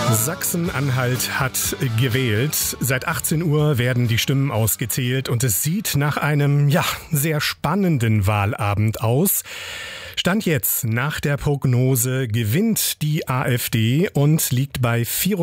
Sachsen-Anhalt hat gewählt. Seit 18 Uhr werden die Stimmen ausgezählt und es sieht nach einem, sehr spannenden Wahlabend aus. Stand jetzt nach der Prognose gewinnt die AfD und liegt bei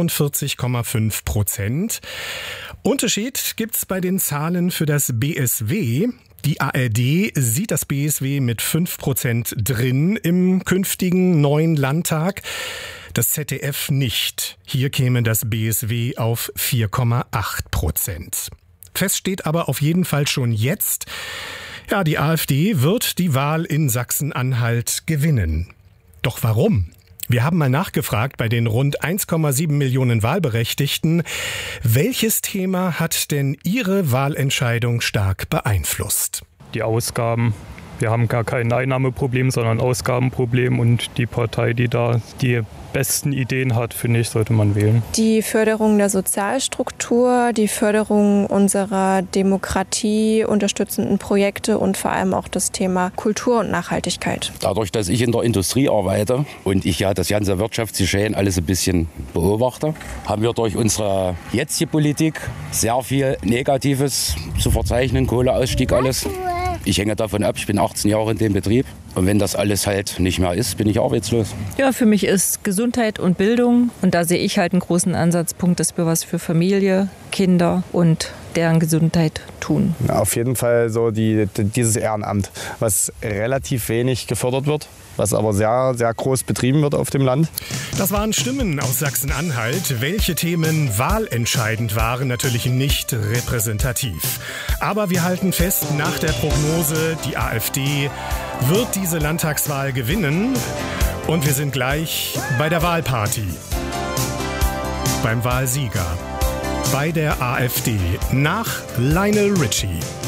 44,5%. Unterschied gibt's bei den Zahlen für das BSW. Die ARD sieht das BSW mit 5% drin im künftigen neuen Landtag. Das ZDF nicht. Hier käme das BSW auf 4,8%. Fest steht aber auf jeden Fall schon jetzt, die AfD wird die Wahl in Sachsen-Anhalt gewinnen. Doch warum? Wir haben mal nachgefragt bei den rund 1,7 Millionen Wahlberechtigten, welches Thema hat denn ihre Wahlentscheidung stark beeinflusst? Die Ausgaben. Wir haben gar kein Einnahmeproblem, sondern ein Ausgabenproblem und die Partei, die da die besten Ideen hat, finde ich, sollte man wählen. Die Förderung der Sozialstruktur, die Förderung unserer Demokratie, unterstützenden Projekte und vor allem auch das Thema Kultur und Nachhaltigkeit. Dadurch, dass ich in der Industrie arbeite und ich das ganze Wirtschaftsgeschehen alles ein bisschen beobachte, haben wir durch unsere jetzige Politik sehr viel Negatives zu verzeichnen, Kohleausstieg, alles. Ich hänge davon ab, ich bin 18 Jahre in dem Betrieb und wenn das alles halt nicht mehr ist, bin ich arbeitslos. Ja, für mich ist Gesundheit und Bildung und da sehe ich halt einen großen Ansatzpunkt, dass wir was für Familie, Kinder und deren Gesundheit tun. Auf jeden Fall so dieses Ehrenamt, was relativ wenig gefördert wird, was aber sehr, sehr groß betrieben wird auf dem Land. Das waren Stimmen aus Sachsen-Anhalt. Welche Themen wahlentscheidend waren, natürlich nicht repräsentativ. Aber wir halten fest, nach der Prognose, die AfD wird diese Landtagswahl gewinnen. Und wir sind gleich bei der Wahlparty. Beim Wahlsieger. Bei der AfD nach Lionel Richie.